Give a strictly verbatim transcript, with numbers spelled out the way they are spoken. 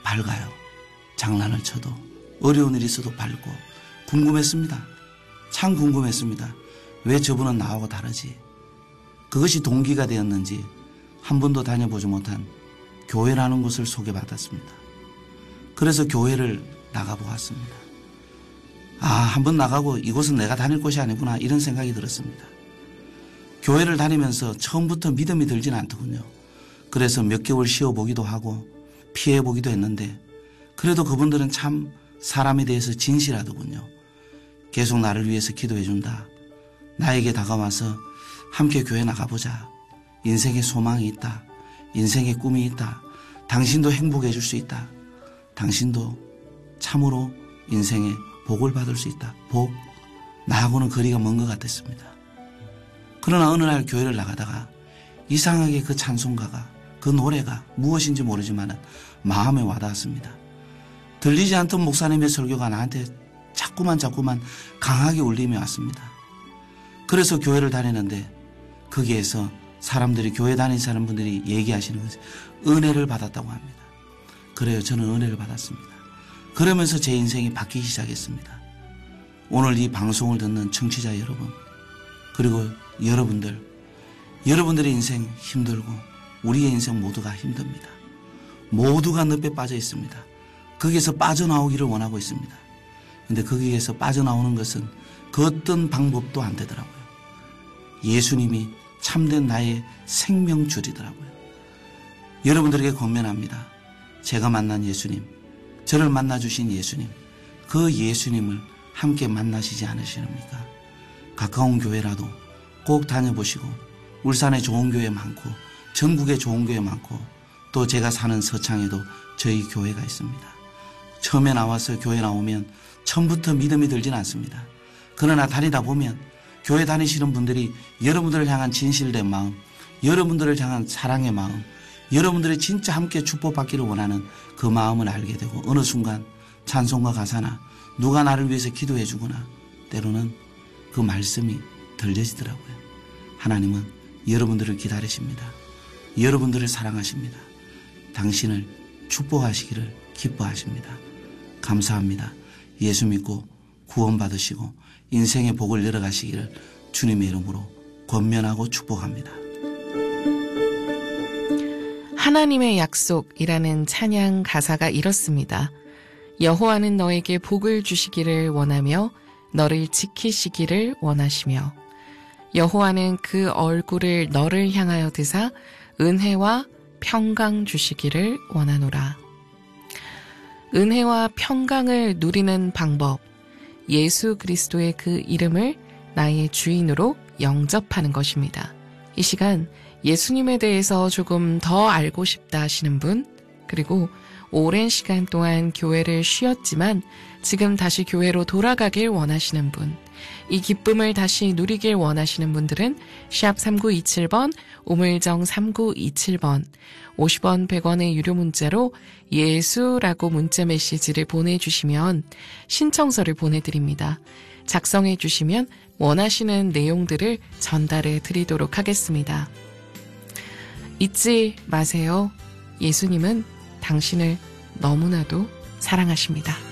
밝아요. 장난을 쳐도 어려운 일이 있어도 밝고 궁금했습니다. 참 궁금했습니다. 왜 저분은 나하고 다르지? 그것이 동기가 되었는지 한 번도 다녀보지 못한 교회라는 곳을 소개받았습니다. 그래서 교회를 나가보았습니다. 아, 한번 나가고 이곳은 내가 다닐 곳이 아니구나 이런 생각이 들었습니다. 교회를 다니면서 처음부터 믿음이 들진 않더군요. 그래서 몇 개월 쉬어보기도 하고 피해보기도 했는데 그래도 그분들은 참 사람에 대해서 진실하더군요. 계속 나를 위해서 기도해준다. 나에게 다가와서 함께 교회 나가보자. 인생에 소망이 있다. 인생에 꿈이 있다. 당신도 행복해 줄 수 있다. 당신도 참으로 인생에 복을 받을 수 있다. 복. 나하고는 거리가 먼 것 같았습니다. 그러나 어느 날 교회를 나가다가 이상하게 그 찬송가가 그 노래가 무엇인지 모르지만 마음에 와닿았습니다. 들리지 않던 목사님의 설교가 나한테 자꾸만 자꾸만 강하게 울림이 왔습니다. 그래서 교회를 다니는데 거기에서 사람들이 교회 다니는 분들이 얘기하시는 것이 은혜를 받았다고 합니다. 그래요. 저는 은혜를 받았습니다. 그러면서 제 인생이 바뀌기 시작했습니다. 오늘 이 방송을 듣는 청취자 여러분 그리고 여러분들 여러분들의 인생 힘들고 우리의 인생 모두가 힘듭니다. 모두가 늪에 빠져 있습니다. 거기에서 빠져나오기를 원하고 있습니다. 그런데 거기에서 빠져나오는 것은 그 어떤 방법도 안 되더라고요. 예수님이 참된 나의 생명줄이더라고요. 여러분들에게 권면합니다. 제가 만난 예수님, 저를 만나주신 예수님, 그 예수님을 함께 만나시지 않으십니까? 가까운 교회라도 꼭 다녀보시고 울산에 좋은 교회 많고 전국에 좋은 교회 많고 또 제가 사는 서창에도 저희 교회가 있습니다. 처음에 나와서 교회 나오면 처음부터 믿음이 들진 않습니다. 그러나 다니다 보면 교회 다니시는 분들이 여러분들을 향한 진실된 마음, 여러분들을 향한 사랑의 마음, 여러분들이 진짜 함께 축복받기를 원하는 그 마음을 알게 되고 어느 순간 찬송가 가사나 누가 나를 위해서 기도해 주거나 때로는 그 말씀이 들려지더라고요. 하나님은 여러분들을 기다리십니다. 여러분들을 사랑하십니다. 당신을 축복하시기를 기뻐하십니다. 감사합니다. 예수 믿고 구원받으시고 인생의 복을 열어가시기를 주님의 이름으로 권면하고 축복합니다. 하나님의 약속이라는 찬양 가사가 이렇습니다. 여호와는 너에게 복을 주시기를 원하며 너를 지키시기를 원하시며 여호와는 그 얼굴을 너를 향하여 드사 은혜와 평강 주시기를 원하노라. 은혜와 평강을 누리는 방법, 예수 그리스도의 그 이름을 나의 주인으로 영접하는 것입니다. 이 시간 예수님에 대해서 조금 더 알고 싶다 하시는 분, 그리고 오랜 시간 동안 교회를 쉬었지만 지금 다시 교회로 돌아가길 원하시는 분, 이 기쁨을 다시 누리길 원하시는 분들은 샵 삼구이칠 번, 우물정 삼구이칠 번, 오십 원, 백 원의 유료 문자로 예수라고 문자 메시지를 보내주시면 신청서를 보내드립니다. 작성해 주시면 원하시는 내용들을 전달해 드리도록 하겠습니다. 잊지 마세요. 예수님은 당신을 너무나도 사랑하십니다.